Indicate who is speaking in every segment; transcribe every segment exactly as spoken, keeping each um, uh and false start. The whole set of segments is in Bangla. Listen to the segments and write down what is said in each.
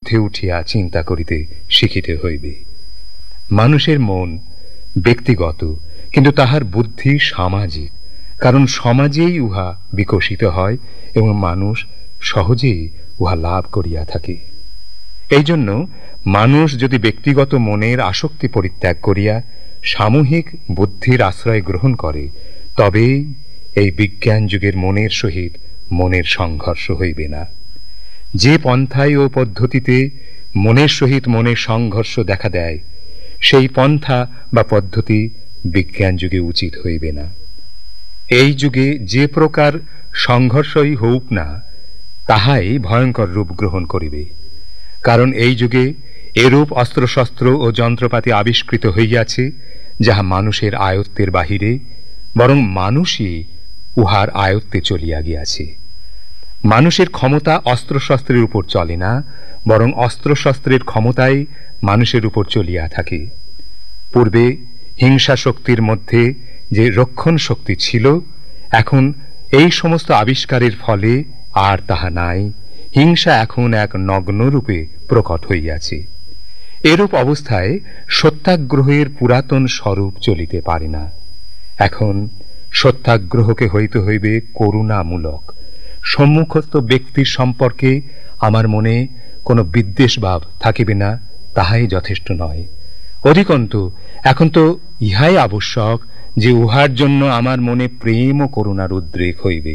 Speaker 1: ঊর্ধ্বে উঠিয়া চিন্তা করিতে শিখিতে হইবে। মানুষের মন ব্যক্তিগত, কিন্তু তাহার বুদ্ধি সামাজিক, কারণ সমাজেই উহা বিকশিত হয় এবং মানুষ সহজেই উহা লাভ করিয়া থাকে। এই জন্য মানুষ যদি ব্যক্তিগত মনের আসক্তি পরিত্যাগ করিয়া সামূহিক বুদ্ধির আশ্রয় গ্রহণ করে, তবেই এই বিজ্ঞান যুগের মনের সহিত মনের সংঘর্ষ হইবে না। যে পন্থায় ও পদ্ধতিতে মনের সহিত মনের সংঘর্ষ দেখা দেয়, সেই পন্থা বা পদ্ধতি বিজ্ঞান যুগে উচিত হইবে না। এই যুগে যে প্রকার সংঘর্ষই হোক না, তাহাই ভয়ঙ্কর রূপ গ্রহণ করিবে। কারণ এই যুগে এরূপ অস্ত্রশস্ত্র ও যন্ত্রপাতি আবিষ্কৃত হইয়াছে, যাহা মানুষের আয়ত্তের বাহিরে, বরং মানুষই উহার আয়ত্তে চলিয়া গিয়াছে। মানুষের ক্ষমতা অস্ত্রশস্ত্রের উপর চলে না, বরং অস্ত্রশস্ত্রের ক্ষমতাই মানুষের উপর চলিয়া থাকে। পূর্বে হিংসা শক্তির মধ্যে যে রক্ষণ শক্তি ছিল, এখন এই সমস্ত আবিষ্কারের ফলে আর তাহা নাই। হিংসা এখন এক নগ্নরূপে প্রকট হইয়াছে। এরূপ অবস্থায় সত্যাগ্রহের পুরাতন স্বরূপ চলিতে পারে না। এখন সত্যাগ্রহকে হইতে হইবে করুণামূলক। সম্মুখস্থ ব্যক্তির সম্পর্কে আমার মনে কোনো বিদ্বেষভাব থাকিবে না, তাহাই যথেষ্ট নয়। অধিকন্তু এখন তো ইহাই আবশ্যক যে উহার জন্য আমার মনে প্রেম ও করুণার উদ্রেক হইবে।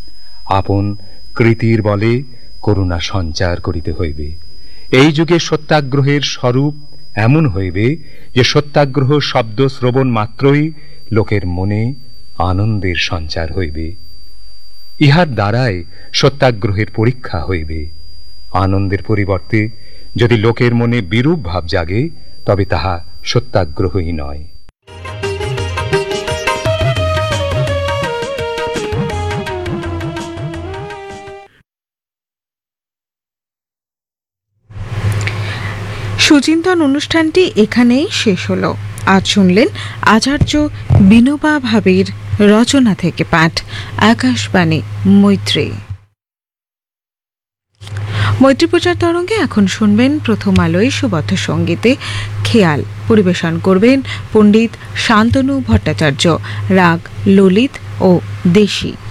Speaker 1: আপন কৃতির বলে করুণা সঞ্চার করিতে হইবে। এই যুগে সত্যাগ্রহের স্বরূপ এমন হইবে যে সত্যাগ্রহ শব্দ শ্রবণ মাত্রই লোকের মনে আনন্দের সঞ্চার হইবে। ইহার দ্বারাই সত্যাগ্রহের পরীক্ষা হইবে। আনন্দের পরিবর্তে যদি লোকের মনে বিরূপ ভাব জাগে, তবে তাহা সত্যাগ্রহই নয়।
Speaker 2: সুচিন্তন অনুষ্ঠানটি এখানেই শেষ হলো। আজ শুনলেন আচার্য বিনোবা ভাবের রচনা থেকে পাঠ, আকাশবাণী মৈত্রী। মৈত্রী প্রচার তরঙ্গে এখন শুনবেন প্রথম আলোয় সুবদ্ধ সঙ্গীতে খেয়াল। পরিবেশন করবেন পণ্ডিত শান্তনু ভট্টাচার্য। রাগ ললিত ও দেশি।